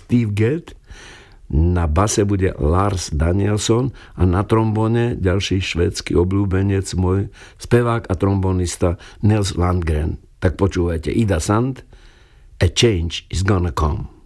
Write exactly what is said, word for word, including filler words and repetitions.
Steve Gadd, na base bude Lars Danielsson a na trombone ďalší švédsky obľúbenec môj, spevák a trombonista Nils Landgren. Tak počúvajte, Ida Sand, A Change is Gonna Come.